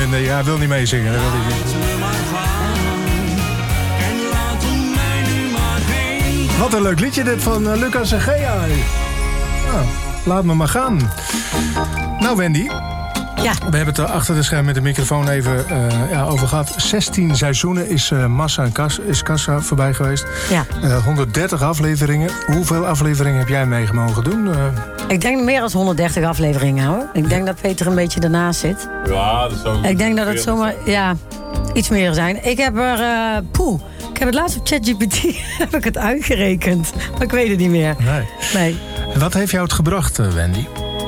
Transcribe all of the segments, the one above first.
Nee, hij wil niet meezingen. Hij wil niet zingen. Wat een leuk liedje dit van Lucas en Gea. Nou, laat me maar gaan. Nou, Wendy. Ja. We hebben het er achter de scherm met de microfoon even over gehad. 16 seizoenen is Massa en Kassa voorbij geweest. Ja. 130 afleveringen. Hoeveel afleveringen heb jij mee mogen doen? Ik denk meer dan 130 afleveringen, hoor. Ik denk dat Peter een beetje ernaast zit. Ja, dat zou... Ik denk dat het zomaar iets meer zijn. Ik heb ik heb het laatst op ChatGPT heb ik het uitgerekend. Maar ik weet het niet meer. Nee. En wat heeft jou het gebracht, Wendy?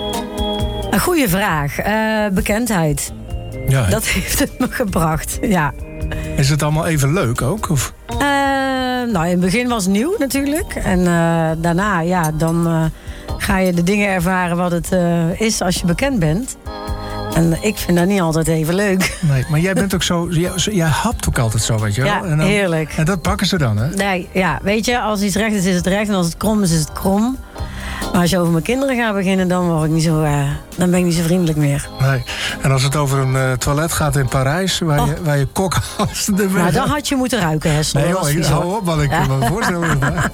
Een goede vraag. Bekendheid. Ja, dat heeft het me gebracht, ja. Is het allemaal even leuk ook? Of? Nou, in het begin was het nieuw natuurlijk. En daarna, dan ga je de dingen ervaren wat het is als je bekend bent. En ik vind dat niet altijd even leuk. Nee, maar jij bent ook zo... Jij hapt ook altijd zo, weet je wel? Ja, en dan, heerlijk. En dat pakken ze dan, hè? Nee, ja, weet je, als iets recht is, is het recht. En als het krom is, is het krom. Maar als je over mijn kinderen gaat beginnen, dan word ik niet zo, dan ben ik niet zo vriendelijk meer. Nee. En als het over een toilet gaat in Parijs, waar je kokhals... Nou, dan had je moeten ruiken, Hessel. Nee, joh, ik hou op, want ik kan me voorstellen.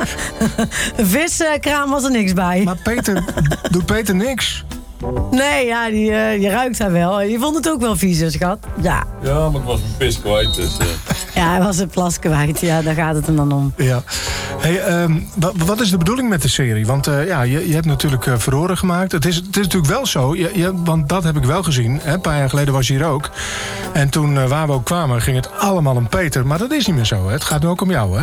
Een viskraam was er niks bij. Maar doet Peter niks? Nee, ja, die ruikt daar wel. Je vond het ook wel vies, schat. Ja. Ja, maar ik was mijn pis kwijt, dus... Ja, hij was een plas kwijt. Ja, daar gaat het hem dan om. Ja. Hey, wat is de bedoeling met de serie? Want je hebt natuurlijk verhoren gemaakt. Het is natuurlijk wel zo, want dat heb ik wel gezien. Hè, een paar jaar geleden was je hier ook. En toen waar we ook kwamen, ging het allemaal om Peter. Maar dat is niet meer zo, hè? Het gaat nu ook om jou, hè?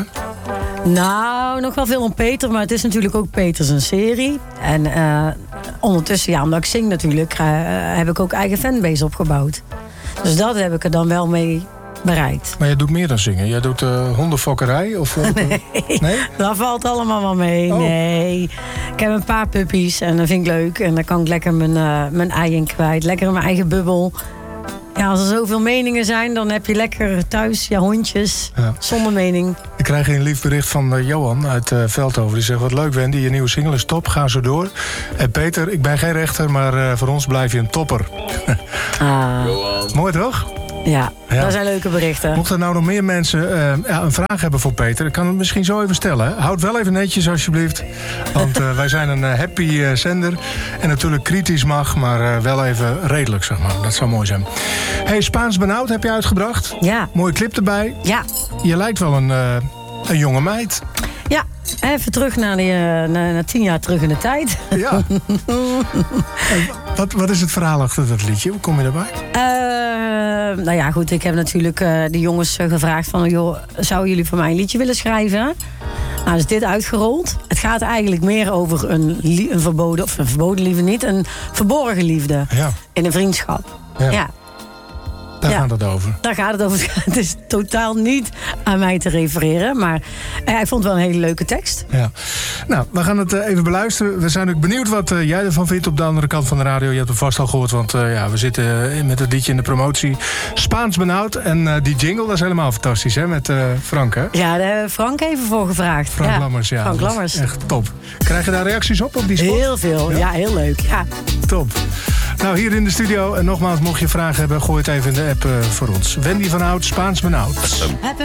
Nou, nog wel veel om Peter, maar het is natuurlijk ook Peter zijn serie. En ondertussen, ja, omdat ik zing natuurlijk, heb ik ook eigen fanbase opgebouwd. Dus dat heb ik er dan wel mee bereikt. Maar jij doet meer dan zingen. Jij doet hondenfokkerij? Of, nee, dat valt allemaal wel mee. Oh. Nee, ik heb een paar puppies en dat vind ik leuk. En dan kan ik lekker mijn ei in kwijt. Lekker in mijn eigen bubbel. Ja, als er zoveel meningen zijn, dan heb je lekker thuis je hondjes. Ja. Zonder mening. Ik krijg een lief bericht van Johan uit Veldhoven. Die zegt, wat leuk Wendy, je nieuwe single is top, ga zo door. En Peter, ik ben geen rechter, maar voor ons blijf je een topper. Johan. Mooi toch? Ja, dat zijn leuke berichten. Mochten er nou nog meer mensen een vraag hebben voor Peter, ik kan het misschien zo even stellen. Hè? Houd wel even netjes alsjeblieft. Want wij zijn een happy zender. En natuurlijk kritisch mag, maar wel even redelijk, zeg maar. Dat zou mooi zijn. Hey, Spaans Benauwd heb je uitgebracht. Ja. Mooie clip erbij. Ja. Je lijkt wel een jonge meid. Ja, even terug naar 10 jaar terug in de tijd. Ja. Wat is het verhaal achter dat liedje? Hoe kom je daarbij? Nou ja, goed, ik heb natuurlijk de jongens gevraagd van... joh, zouden jullie voor mij een liedje willen schrijven? Nou, is dit uitgerold. Het gaat eigenlijk meer over een verboden liefde niet... een verborgen liefde in een vriendschap. Ja. Daar gaat het over. Daar gaat het over. Het is totaal niet aan mij te refereren. Maar ik vond het wel een hele leuke tekst. Ja. Nou, we gaan het even beluisteren. We zijn ook benieuwd wat jij ervan vindt op de andere kant van de radio. Je hebt het vast al gehoord, want we zitten met het liedje in de promotie. Spaans Benauwd. En die jingle, dat is helemaal fantastisch, hè? Met Frank, hè? Ja, daar hebben we Frank even voor gevraagd. Frank Lammers, ja. Frank Lammers. Echt top. Krijg je daar reacties op die spot? Heel veel, ja, heel leuk. Ja. Top. Nou, hier in de studio. En nogmaals, mocht je vragen hebben, gooi het even in de app voor ons. Wendy van Hout, Spaans Benauwd.